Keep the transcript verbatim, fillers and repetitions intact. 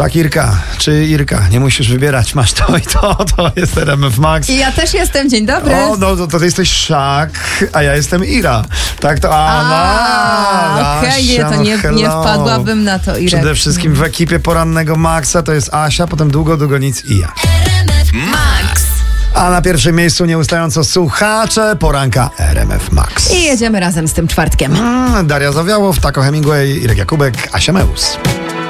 Szakirka czy Irka, nie musisz wybierać, masz to i to, to jest R M F Max. I ja też jestem, dzień dobry. O, no to, to ty jesteś Szak, a ja jestem Ira. Tak to, A, okej, nie, to nie, nie wpadłabym na to, Irek. Przede wszystkim w ekipie porannego Maxa to jest Asia, potem długo, długo nic i ja. Max. A na pierwszym miejscu nieustająco słuchacze poranka R M F Max. I jedziemy razem z tym czwartkiem. Mm, Daria Zawiałow, Taco Hemingway, Irek Jakubek, Asia Meus.